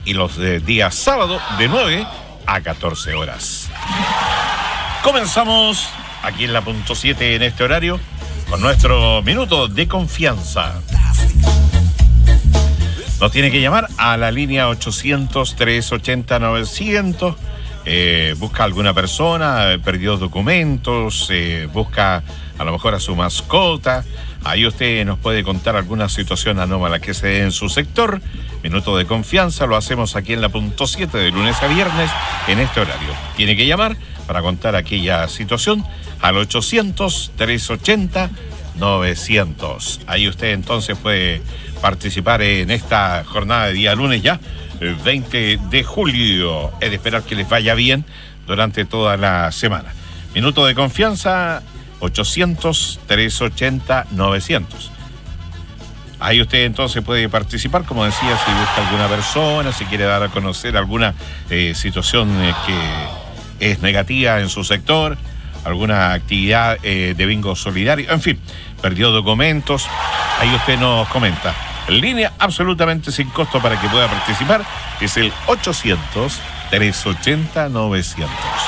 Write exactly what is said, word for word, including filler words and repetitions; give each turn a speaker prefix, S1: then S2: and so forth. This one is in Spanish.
S1: y los de días sábado de nueve a catorce horas. Comenzamos aquí en la punto siete en este horario con nuestro minuto de confianza. Nos tiene que llamar a la línea ochocientos, trescientos ochenta, novecientos. Eh, busca alguna persona, eh, perdió documentos, eh, busca a lo mejor a su mascota. Ahí usted nos puede contar alguna situación anómala que se dé en su sector. Minuto de confianza, lo hacemos aquí en la punto siete de lunes a viernes en este horario. Tiene que llamar para contar aquella situación al ochocientos, trescientos ochenta, novecientos. Ahí usted entonces puede participar en esta jornada de día lunes ya, el veinte de julio. Es de esperar que les vaya bien durante toda la semana. Minuto de confianza, ochocientos, trescientos ochenta, novecientos. Ahí usted entonces puede participar, como decía, si busca alguna persona, si quiere dar a conocer alguna eh, situación eh, que es negativa en su sector, alguna actividad eh, de bingo solidario, en fin, perdió documentos. Ahí usted nos comenta. Línea absolutamente sin costo para que pueda participar es el ochocientos, trescientos ochenta, novecientos.